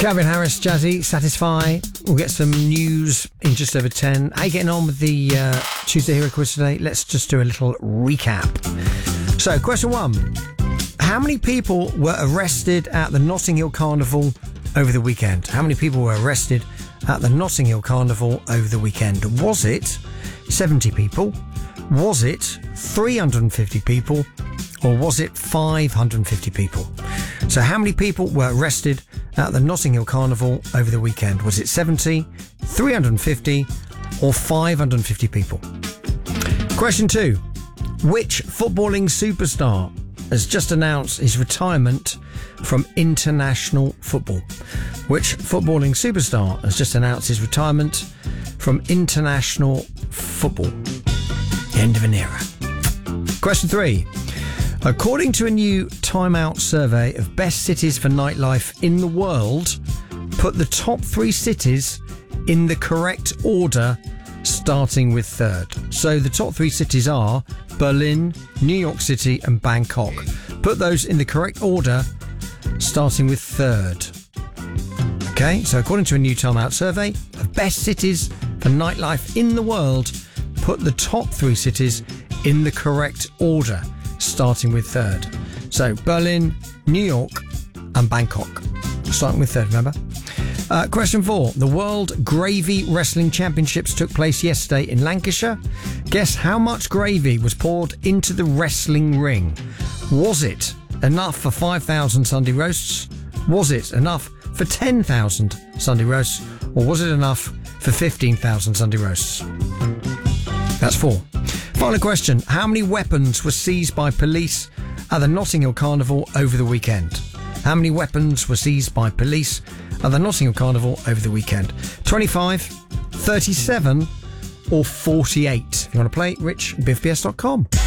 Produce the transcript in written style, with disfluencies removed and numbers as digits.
Calvin Harris, Jazzy, Satisfy. We'll get some news in just over 10. How you getting on with the Tuesday Hero Quiz today? Let's just do a little recap. So, question 1. How many people were arrested at the Notting Hill Carnival over the weekend? How many people were arrested at the Notting Hill Carnival over the weekend? Was it 70 people? Was it 350 people? Or was it 550 people? So how many people were arrested at the Notting Hill Carnival over the weekend? Was it 70, 350 or 550 people? Question 2. Which footballing superstar has just announced his retirement from international football? Which footballing superstar has just announced his retirement from international football? The end of an era. Question 3. According to a new Time Out survey of best cities for nightlife in the world, put the top 3 cities in the correct order, starting with third. So the top 3 cities are Berlin, New York City and Bangkok. Put those in the correct order, starting with third. Okay, so according to a new Time Out survey of best cities for nightlife in the world, put the top 3 cities in the correct order, starting with third. So Berlin, New York and Bangkok. Starting with third, remember? Question 4. The World Gravy Wrestling Championships took place yesterday in Lancashire. Guess how much gravy was poured into the wrestling ring? Was it enough for 5,000 Sunday roasts? Was it enough for 10,000 Sunday roasts? Or was it enough for 15,000 Sunday roasts? That's 4. Final question. How many weapons were seized by police at the Notting Hill Carnival over the weekend? How many weapons were seized by police at the Notting Hill Carnival over the weekend? 25, 37 or 48? If you want to play, rich@bivps.com.